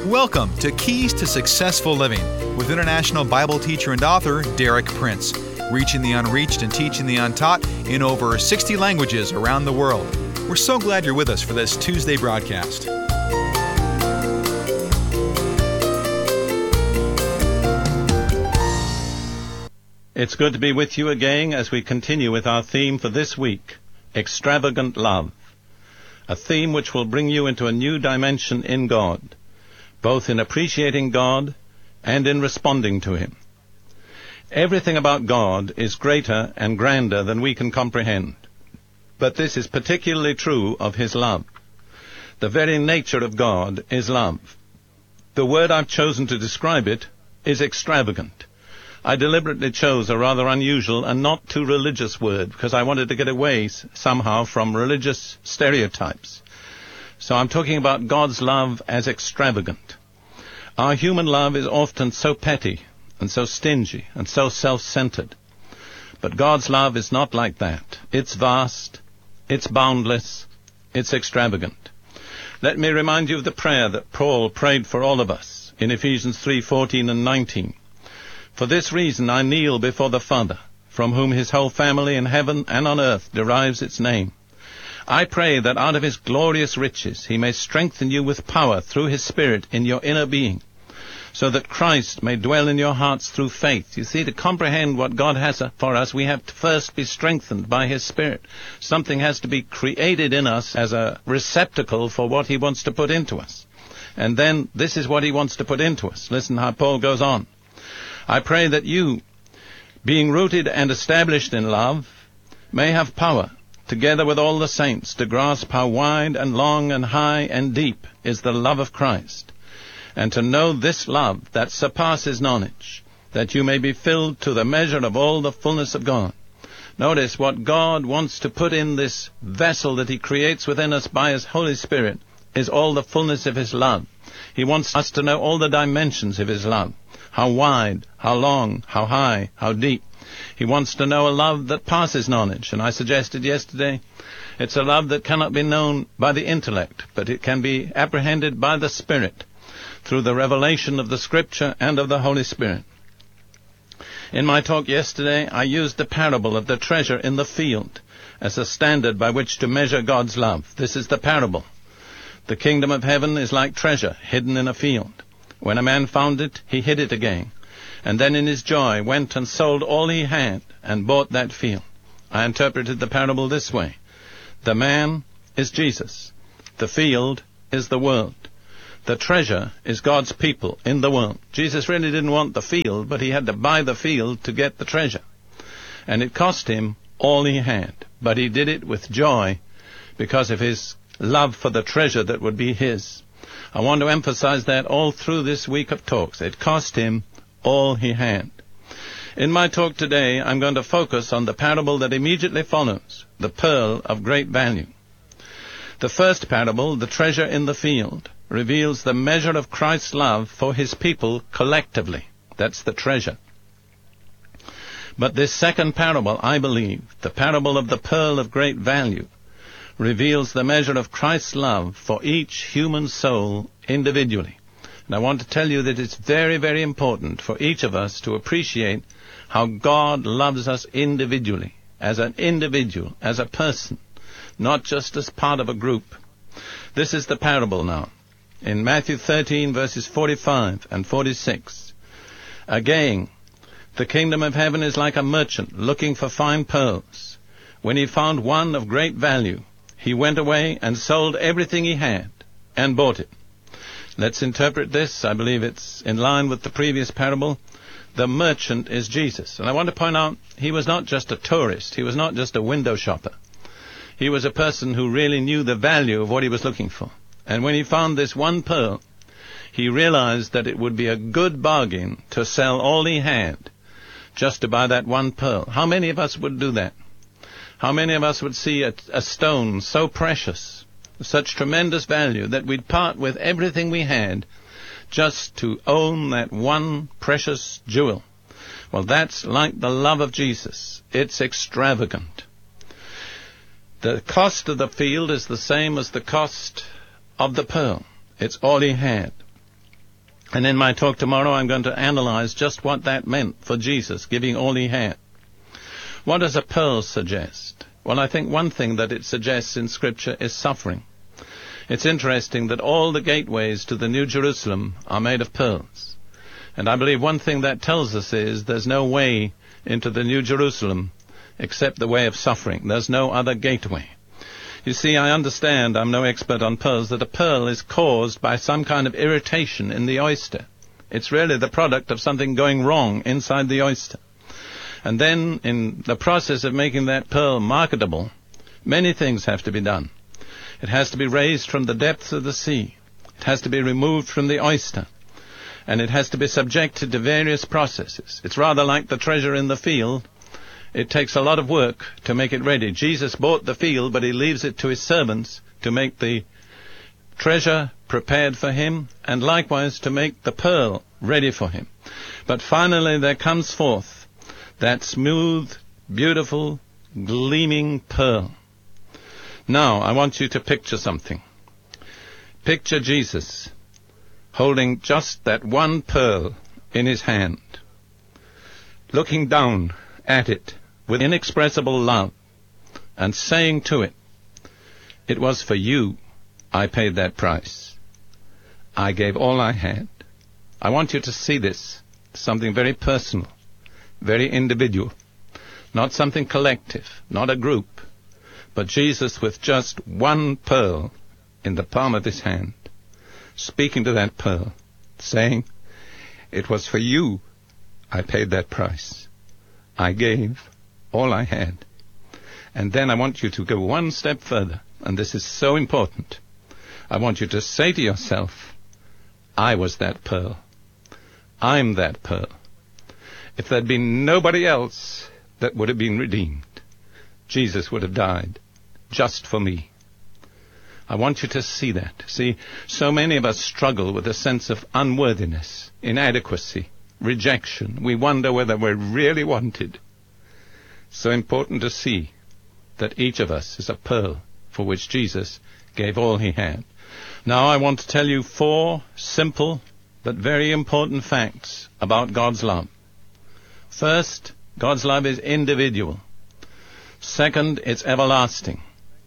Welcome to Keys to Successful Living with international Bible teacher and author Derek Prince, reaching the unreached and teaching the untaught in over 60 languages around the world. We're so glad you're with us for this Tuesday broadcast. It's good to be with you again as we continue with our theme for this week, Extravagant Love, a theme which will bring you into a new dimension in God, both in appreciating God and in responding to Him. Everything about God is greater and grander than we can comprehend, but this is particularly true of His love. The very nature of God is love. The word I've chosen to describe it is extravagant. I deliberately chose a rather unusual and not too religious word because I wanted to get away somehow from religious stereotypes. So I'm talking about God's love as extravagant. Our human love is often so petty and so stingy and so self-centered. But God's love is not like that. It's vast, it's boundless, it's extravagant. Let me remind you of the prayer that Paul prayed for all of us in Ephesians 3:14 and 19. For this reason I kneel before the Father, from whom His whole family in heaven and on earth derives its name. I pray that out of His glorious riches He may strengthen you with power through His Spirit in your inner being, so that Christ may dwell in your hearts through faith. You see, to comprehend what God has for us, we have to first be strengthened by His Spirit. Something has to be created in us as a receptacle for what He wants to put into us. And then this is what He wants to put into us. Listen how Paul goes on. I pray that you, being rooted and established in love, may have power, together with all the saints, to grasp how wide and long and high and deep is the love of Christ, and to know this love that surpasses knowledge, that you may be filled to the measure of all the fullness of God. Notice what God wants to put in this vessel that He creates within us by His Holy Spirit is all the fullness of His love. He wants us to know all the dimensions of His love, how wide, how long, how high, how deep. He wants to know a love that passes knowledge, and I suggested yesterday it's a love that cannot be known by the intellect, but it can be apprehended by the Spirit through the revelation of the Scripture and of the Holy Spirit. In my talk yesterday, I used the parable of the treasure in the field as a standard by which to measure God's love. This is the parable. The kingdom of heaven is like treasure hidden in a field. When a man found it, he hid it again, and then in his joy went and sold all he had and bought that field. I interpreted the parable this way. The man is Jesus. The field is the world. The treasure is God's people in the world. Jesus really didn't want the field, but He had to buy the field to get the treasure. And it cost Him all He had, but He did it with joy because of His love for the treasure that would be His. I want to emphasize that all through this week of talks. It cost Him all He had. In my talk today, I'm going to focus on the parable that immediately follows, the pearl of great value. The first parable, the treasure in the field, reveals the measure of Christ's love for His people collectively. That's the treasure. But this second parable, I believe, the parable of the pearl of great value, reveals the measure of Christ's love for each human soul individually. And I want to tell you that it's very, very important for each of us to appreciate how God loves us individually, as an individual, as a person, not just as part of a group. This is the parable now. In Matthew 13, verses 45 and 46, again, the kingdom of heaven is like a merchant looking for fine pearls. When he found one of great value, he went away and sold everything he had and bought it. Let's interpret this. I believe it's in line with the previous parable. The merchant is Jesus. And I want to point out, He was not just a tourist. He was not just a window shopper. He was a person who really knew the value of what he was looking for. And when he found this one pearl, he realized that it would be a good bargain to sell all he had just to buy that one pearl. How many of us would do that? How many of us would see a stone so precious, such tremendous value, that we'd part with everything we had just to own that one precious jewel? Well, that's like the love of Jesus. It's extravagant. The cost of the field is the same as the cost of the pearl. It's all he had. And in my talk tomorrow, I'm going to analyze just what that meant for Jesus, giving all he had. What does a pearl suggest? Well, I think one thing that it suggests in Scripture is suffering. It's interesting that all the gateways to the New Jerusalem are made of pearls. And I believe one thing that tells us is there's no way into the New Jerusalem except the way of suffering. There's no other gateway. You see, I understand, I'm no expert on pearls, that a pearl is caused by some kind of irritation in the oyster. It's really the product of something going wrong inside the oyster. And then, in the process of making that pearl marketable, many things have to be done. It has to be raised from the depths of the sea. It has to be removed from the oyster. And it has to be subjected to various processes. It's rather like the treasure in the field. It takes a lot of work to make it ready. Jesus bought the field, but he leaves it to his servants to make the treasure prepared for him, and likewise to make the pearl ready for him. But finally there comes forth that smooth, beautiful, gleaming pearl. Now, I want you to picture something. Picture Jesus holding just that one pearl in his hand, looking down at it with inexpressible love, and saying to it, "It was for you I paid that price. I gave all I had." I want you to see this, something very personal, very individual, not something collective, not a group, but Jesus with just one pearl in the palm of his hand, speaking to that pearl, saying, "It was for you I paid that price. I gave all I had." And then I want you to go one step further, and this is so important. I want you to say to yourself, "I was that pearl. I'm that pearl. If there'd been nobody else that would have been redeemed, Jesus would have died just for me." I want you to see that. See, so many of us struggle with a sense of unworthiness, inadequacy, rejection. We wonder whether we're really wanted. So important to see that each of us is a pearl for which Jesus gave all he had. Now I want to tell you 4 simple but very important facts about God's love. First, God's love is individual. Second, it's everlasting.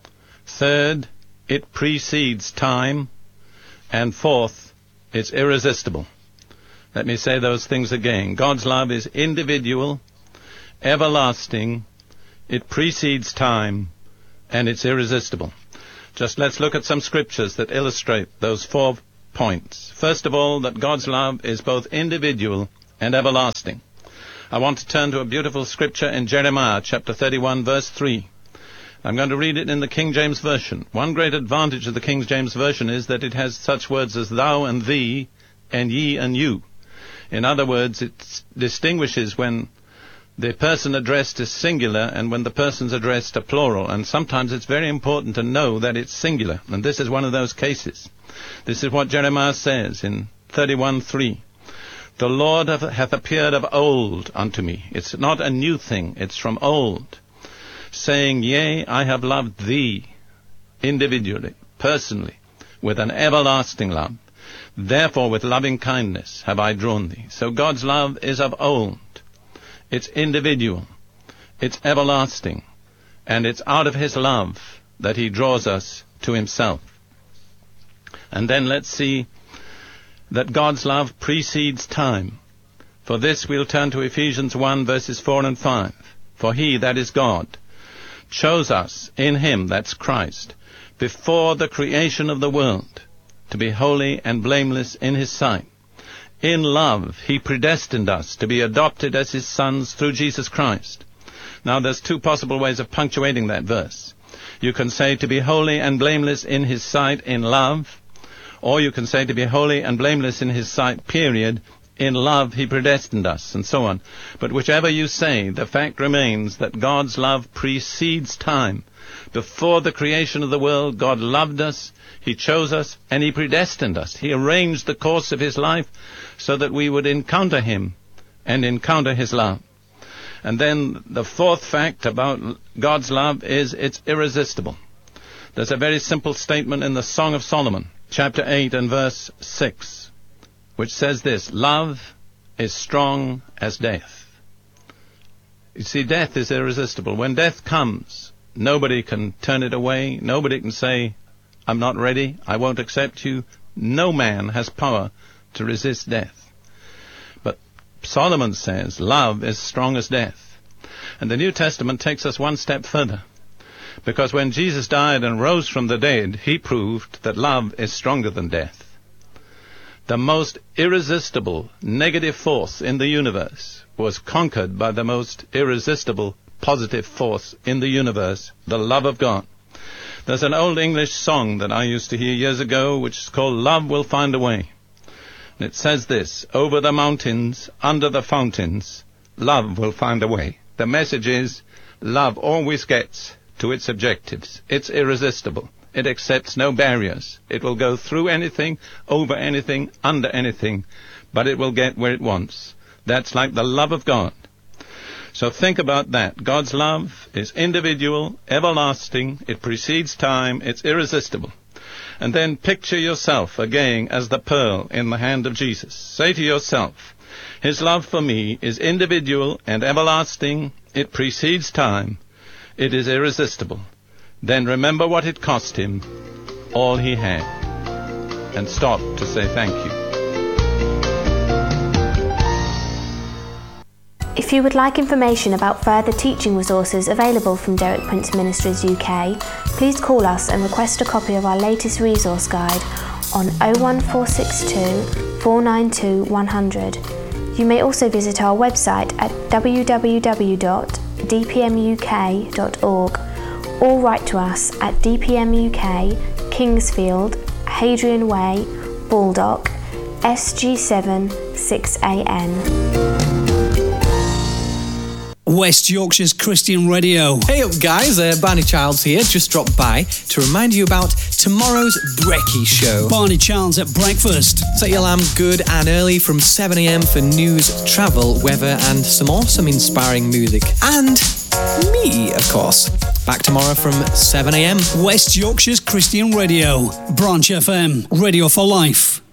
Third, it precedes time. And fourth, it's irresistible. Let me say those things again. God's love is individual, everlasting, it precedes time, and it's irresistible. Just let's look at some scriptures that illustrate those 4 points. First of all, that God's love is both individual and everlasting. I want to turn to a beautiful scripture in Jeremiah chapter 31, verse 3. I'm going to read it in the King James Version. One great advantage of the King James Version is that it has such words as thou and thee and ye and you. In other words, it distinguishes when the person addressed is singular and when the person's addressed are plural. And sometimes it's very important to know that it's singular. And this is one of those cases. This is what Jeremiah says in 31:3. The Lord hath appeared of old unto me. It's not a new thing. It's from old. Saying, yea, I have loved thee individually, personally, with an everlasting love. Therefore with loving kindness have I drawn thee. So God's love is of old. It's individual. It's everlasting. And it's out of his love that he draws us to himself. And then let's see that God's love precedes time. For this we'll turn to Ephesians 1, verses 4 and 5. For he, that is God, chose us in him, that's Christ, before the creation of the world, to be holy and blameless in his sight. In love, he predestined us to be adopted as his sons through Jesus Christ. Now, there's 2 possible ways of punctuating that verse. You can say to be holy and blameless in his sight in love, or you can say to be holy and blameless in his sight, period. In love he predestined us, and so on. But whichever you say, the fact remains that God's love precedes time. Before the creation of the world, God loved us, he chose us, and he predestined us. He arranged the course of his life so that we would encounter him and encounter his love. And then the 4th fact about God's love is it's irresistible. There's a very simple statement in the Song of Solomon, chapter 8 and verse 6, which says this: love is strong as death. You see, death is irresistible. When death comes, nobody can turn it away. Nobody can say, I'm not ready, I won't accept you. No man has power to resist death. But Solomon says love is strong as death. And the New Testament takes us one step further. Because when Jesus died and rose from the dead, he proved that love is stronger than death. The most irresistible negative force in the universe was conquered by the most irresistible positive force in the universe, the love of God. There's an old English song that I used to hear years ago, which is called Love Will Find a Way. And it says this: over the mountains, under the fountains, love will find a way. The message is, love always gets to its objectives. It's irresistible. It accepts no barriers. It will go through anything, over anything, under anything, but it will get where it wants. That's like the love of God. So think about that. God's love is individual, everlasting, it precedes time, it's irresistible. And then picture yourself again as the pearl in the hand of Jesus. Say to yourself, his love for me is individual and everlasting, it precedes time, it is irresistible. Then remember what it cost him, all he had, and stop to say thank you. If you would like information about further teaching resources available from Derek Prince Ministries UK, please call us and request a copy of our latest resource guide on 01462 492 100. You may also visit our website at www.dpmuk.org or write to us at DPM UK, Kingsfield, Hadrian Way, Baldock, SG7 6AN. West Yorkshire's Christian Radio. Hey up guys, Barney Childs here, just dropped by to remind you about tomorrow's Brekkie Show. Barney Childs at breakfast. Set your alarm good and early from 7 a.m. for news, travel, weather and some awesome inspiring music. And me, of course. Back tomorrow from 7 a.m. West Yorkshire's Christian Radio. Branch FM. Radio for life.